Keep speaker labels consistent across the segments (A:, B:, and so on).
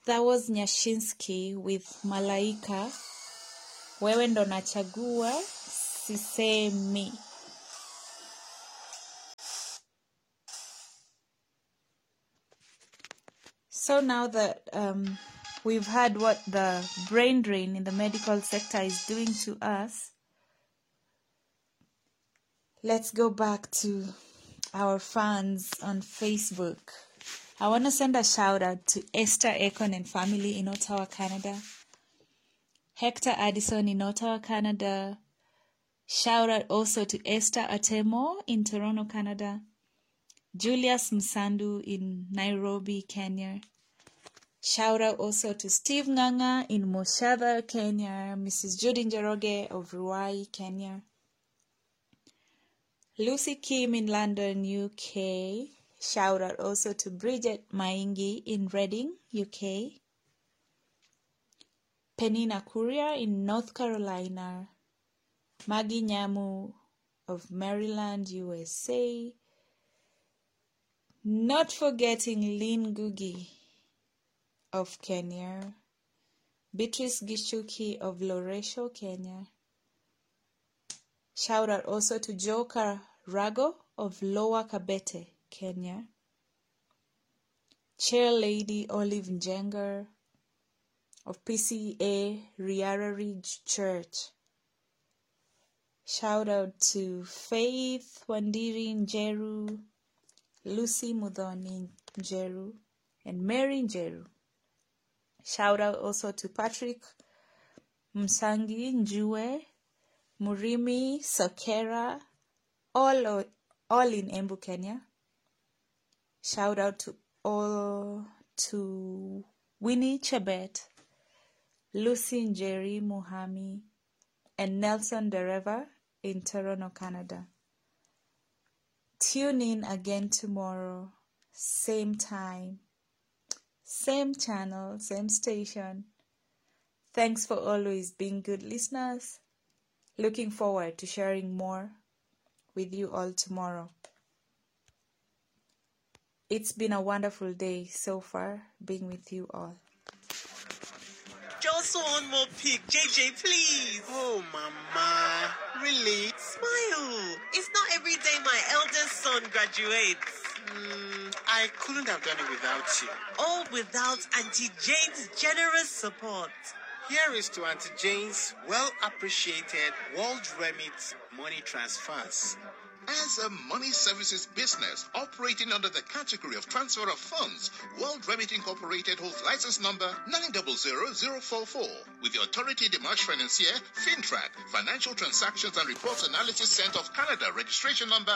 A: That was Nyashinsky with Malaika. Wewe ndo nachagua, sisemi. So now that we've heard what the brain drain in the medical sector is doing to us, let's go back to our fans on Facebook. I want to send a shout out to Esther Ekon and family in Ottawa, Canada. Hector Addison in Ottawa, Canada. Shout out also to Esther Atemo in Toronto, Canada. Julius Msandu in Nairobi, Kenya. Shout out also to Steve Nganga in Moshadha, Kenya. Mrs. Judy Njoroge of Ruai, Kenya. Lucy Kim in London, UK. Shout out also to Bridget Maingi in Reading, UK. Penina Kuria in North Carolina. Maggie Nyamu of Maryland, USA. Not forgetting Lynn Gugi of Kenya. Beatrice Gishuki of Loresho, Kenya. Shout out also to Joka Rago of Lower Kabete, Kenya. Chair Lady Olive Njengar of PCA Riara Ridge Church. Shout out to Faith Wandiri Njeru, Lucy Mudhoni Njeru, and Mary Njeru. Shout out also to Patrick Msangi Njue, Murimi Sokera, all in Embu, Kenya. Shout out to Winnie Chebet, Lucy Njeri Muhami, and Nelson Dereva in Toronto, Canada. Tune in again tomorrow, same time, same channel, same station. Thanks for always being good listeners. Looking forward to sharing more with you all tomorrow. It's been a wonderful day so far being with you all.
B: Just one more pic, JJ, please.
C: Oh, Mama, really?
B: Smile. It's not every day my eldest son graduates.
C: I couldn't have done it without you.
B: All without Auntie Jane's generous support.
C: Here is to Auntie Jane's well-appreciated World Remit money transfers.
D: As a money services business operating under the category of transfer of funds, World Remit Incorporated holds license number 900044 with the Autorité des Marchés Financiers, FINTRAC, Financial Transactions and Reports Analysis Center of Canada, registration number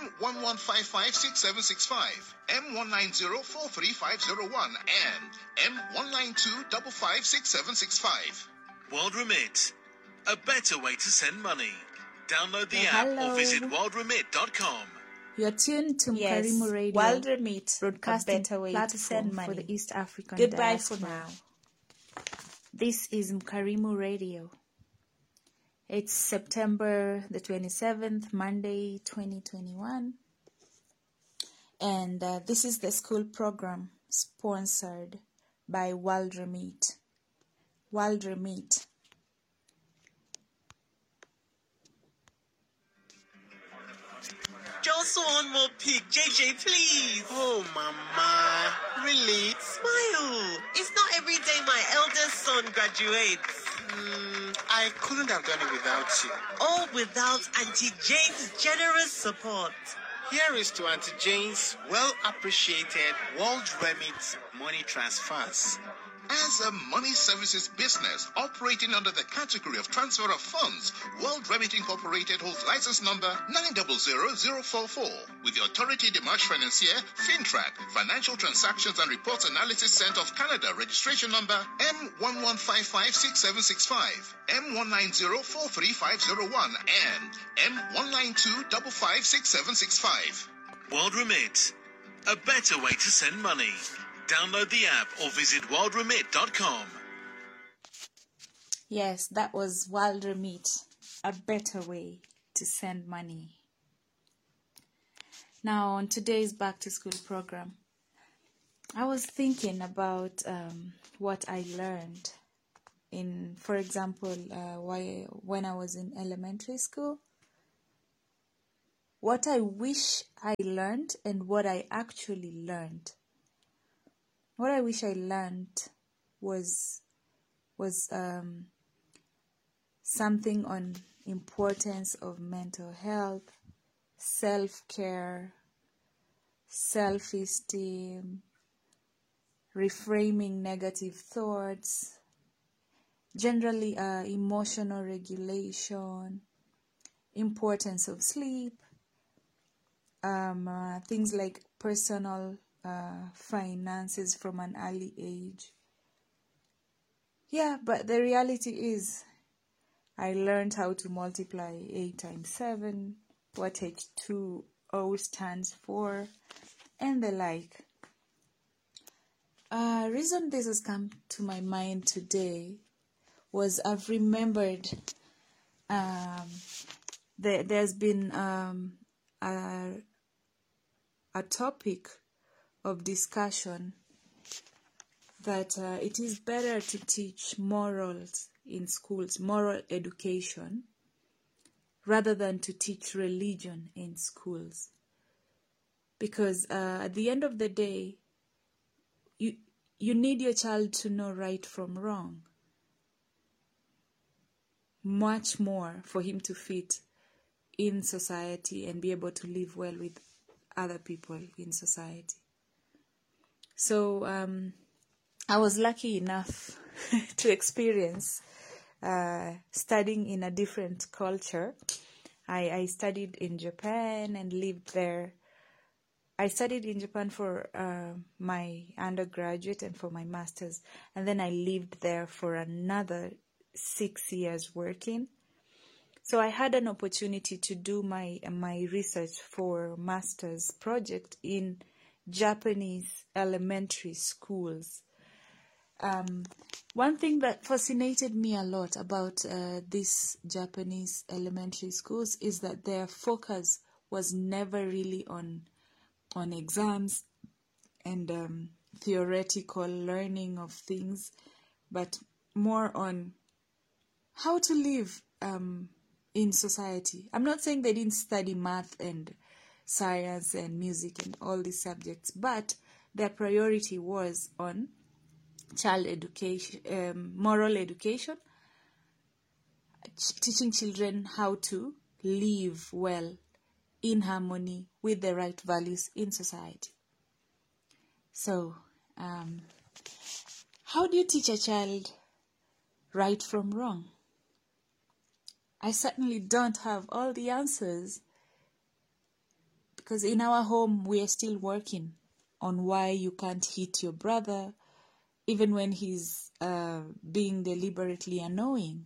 D: M11556765, M19043501, and M192556765.
B: World Remit, a better way to send money. Download the app or visit worldremit.com.
A: You're tuned to Mkarimu Radio, World Remit, broadcasting platform for the East African Goodbye diaspora. for now. This is Mkarimu Radio. It's September the 27th, Monday, 2021. And this is the school program sponsored by World Remit. World Remit.
B: Just one more pic, JJ, please.
C: Oh, Mama, really?
B: Smile. It's not every day my eldest son graduates.
C: I couldn't have done it without you.
B: All without Auntie Jane's generous support.
C: Here is to Auntie Jane's well-appreciated World Remit money transfers.
D: As a money services business operating under the category of transfer of funds, World Remit Incorporated holds license number 900044 with the Autorité des Marchés Financiers, FINTRAC, Financial Transactions and Reports Analysis Center of Canada, registration number M11556765, M190435001, and M192556765.
B: World Remit, a better way to send money. Download the app or visit worldremit.com.
A: Yes, that was World Remit, a better way to send money. Now, on today's Back to School program, I was thinking about what I learned for example, when I was in elementary school, what I wish I learned and what I actually learned. What I wish I learned was something on importance of mental health, self-care, self-esteem, reframing negative thoughts, generally emotional regulation, importance of sleep, things like personal finances from an early age. Yeah, but the reality is I learned how to multiply 8 times 7, what H2O stands for, and the like. Reason this has come to my mind today was I've remembered there's been a topic of discussion that it is better to teach morals in schools, moral education, rather than to teach religion in schools. Because at the end of the day, you need your child to know right from wrong. Much more for him to fit in society and be able to live well with other people in society. So I was lucky enough to experience studying in a different culture. I studied in Japan and lived there. I studied in Japan for my undergraduate and for my master's, and then I lived there for another 6 years working. So I had an opportunity to do my research for master's project in Japanese elementary schools. One thing that fascinated me a lot about these Japanese elementary schools is that their focus was never really on exams and theoretical learning of things, but more on how to live in society. I'm not saying they didn't study math and science and music and all these subjects, but their priority was on child education, moral education, teaching children how to live well in harmony with the right values in society. So, how do you teach a child right from wrong? I certainly don't have all the answers, because in our home we are still working on why you can't hit your brother even when he's being deliberately annoying.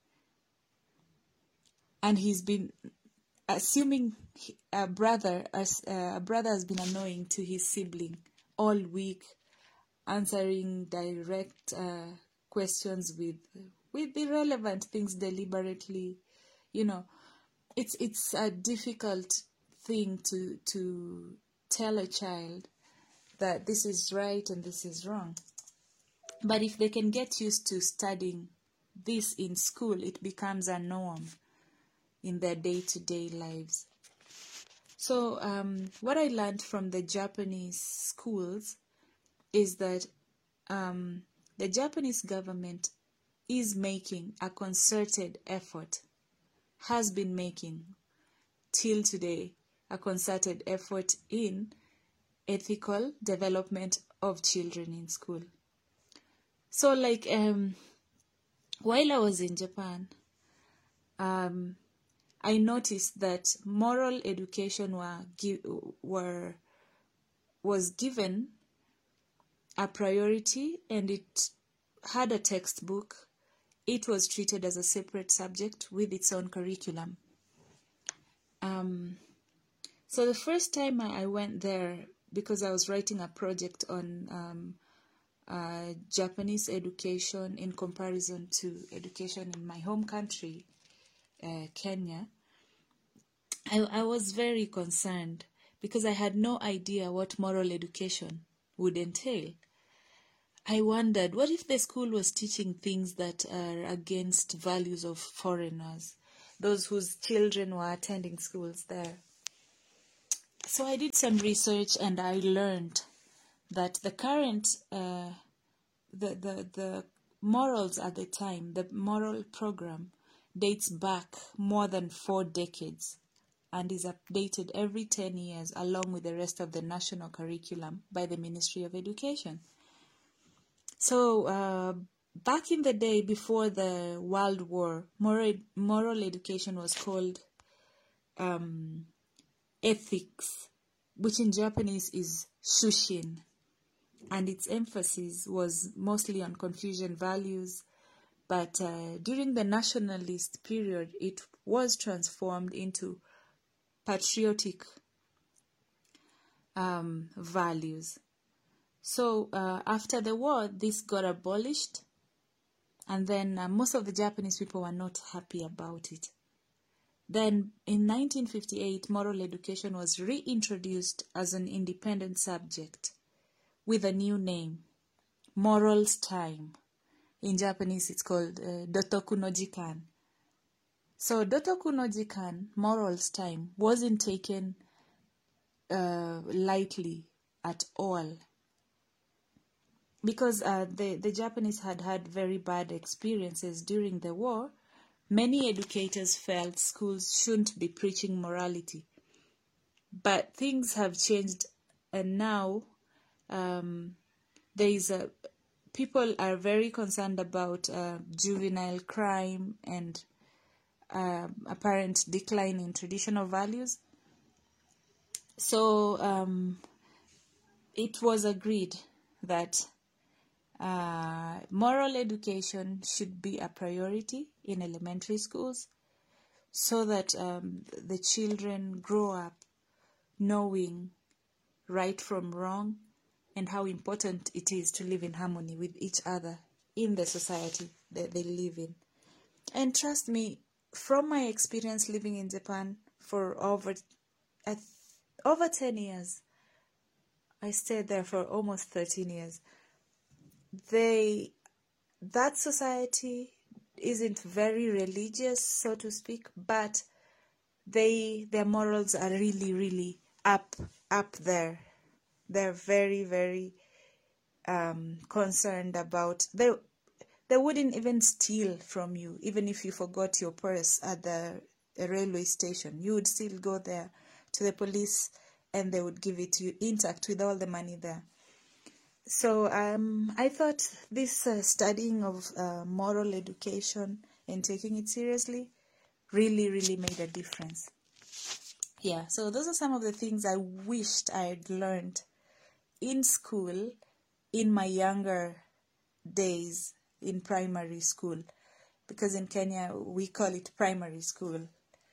A: And he's been assuming a brother has been annoying to his sibling all week, answering direct questions with irrelevant things deliberately. You know, it's a difficult thing to tell a child that this is right and this is wrong. But if they can get used to studying this in school, it becomes a norm in their day-to-day lives. So what I learned from the Japanese schools is that the Japanese government is making a concerted effort, has been making till today a concerted effort in ethical development of children in school. So like while I was in Japan, I noticed that moral education was given a priority, and it had a textbook. It was treated as a separate subject with its own curriculum. So the first time I went there, because I was writing a project on Japanese education in comparison to education in my home country, Kenya, I was very concerned because I had no idea what moral education would entail. I wondered, what if the school was teaching things that are against values of foreigners, those whose children were attending schools there? So I did some research and I learned that the current, the morals at the time, the moral program dates back more than 4 decades and is updated every 10 years along with the rest of the national curriculum by the Ministry of Education. So back in the day before the World War, moral education was called ethics, which in Japanese is shushin, and its emphasis was mostly on Confucian values, but during the nationalist period it was transformed into patriotic values. So after the war, this got abolished, and then most of the Japanese people were not happy about it. Then in 1958, moral education was reintroduced as an independent subject with a new name, Morals Time. In Japanese, it's called Dotoku no Jikan. So Dotoku no Jikan, Morals Time, wasn't taken lightly at all, because the Japanese had very bad experiences during the war. Many educators felt schools shouldn't be preaching morality. But things have changed, and now people are very concerned about juvenile crime and apparent decline in traditional values. So it was agreed that moral education should be a priority in elementary schools, so that the children grow up knowing right from wrong and how important it is to live in harmony with each other in the society that they live in. And trust me, from my experience living in Japan for over 10 years, I stayed there for almost 13 years, that society isn't very religious, so to speak, but their morals are really, really up there. They're very, very concerned about, they wouldn't even steal from you. Even if you forgot your purse at the railway station, you would still go there to the police and they would give it to you intact with all the money there. So I thought this studying of moral education and taking it seriously really, really made a difference. Yeah, so those are some of the things I wished I had learned in school in my younger days in primary school, because in Kenya we call it primary school,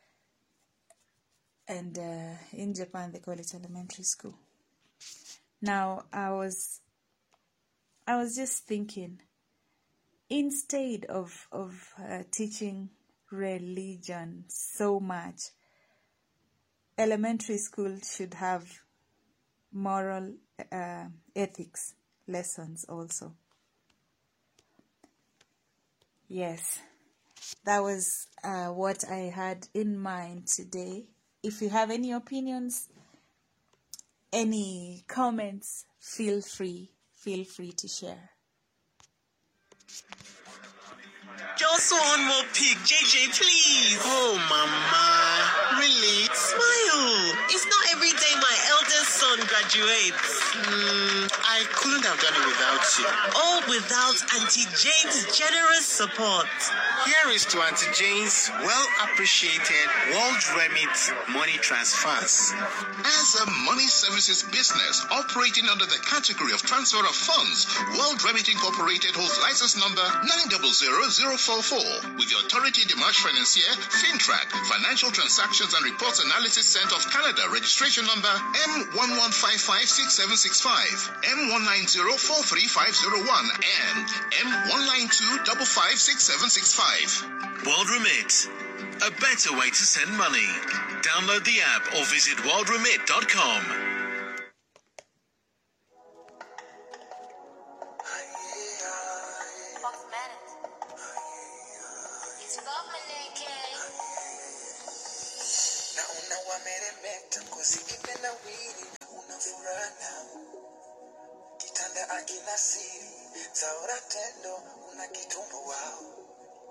A: and in Japan they call it elementary school. Now I was just thinking, instead of teaching religion so much, elementary school should have moral ethics lessons also. Yes, that was what I had in mind today. If you have any opinions, any comments, feel free to share.
C: Just one more pic, JJ, please. Oh, Mama. Really? Smile. It's not every day my eldest son graduates. I couldn't have done it without you. All without Auntie Jane's generous support. Here is to Auntie Jane's well-appreciated World Remit money transfers.
D: As a money services business operating under the category of transfer of funds, World Remit Incorporated holds license number 900044 with the Autorité des Marchés Financiers, FINTRAC, Financial Transactions and Reports Analysis Center of Canada, registration number M11556765, M19043501, and M192556765.
B: World Remit, a better way to send money. Download the app or visit worldremit.com.
E: Na unawameremeta ngozi imenawiri, una furaha kitanda akina siri, zaora tendo una kitumbo wao.